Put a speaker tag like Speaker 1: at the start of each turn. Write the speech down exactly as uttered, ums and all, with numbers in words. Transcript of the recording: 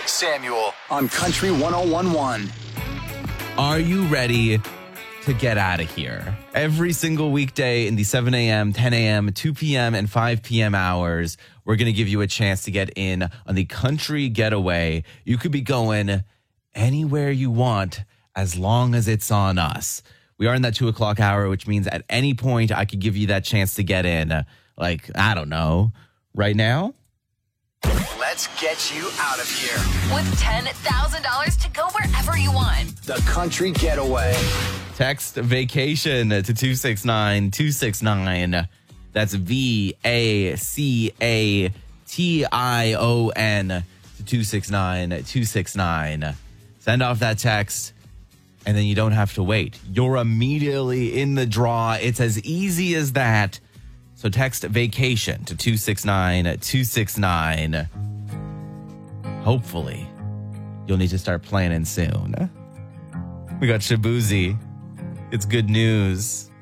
Speaker 1: Samuel on Country one oh one point one.
Speaker 2: Are you ready to get out of here? Every single weekday in the seven a.m., ten a.m., two p.m., and five p.m. hours, we're going to give you a chance to get in on the Country Getaway. You could be going anywhere you want as long as it's on us. We are in that two o'clock hour, which means at any point I could give you that chance to get in. Like, I don't know, right now?
Speaker 1: Let's get you out of here.
Speaker 3: With ten thousand dollars to go wherever you want.
Speaker 1: The Country Getaway.
Speaker 2: Text vacation to two six nine two six nine. That's V A C A T I O N to two six nine two six nine. Send off that text, and then you don't have to wait. You're immediately in the draw. It's as easy as that. So text vacation to two six nine two six nine. Hopefully, you'll need to start planning soon. We got Shabuzi. It's good news.